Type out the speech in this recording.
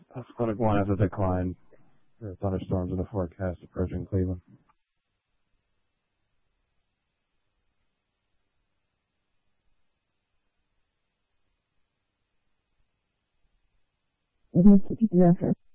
Clinic 1 has a decline. There are thunderstorms in the forecast approaching Cleveland. It needs to be after.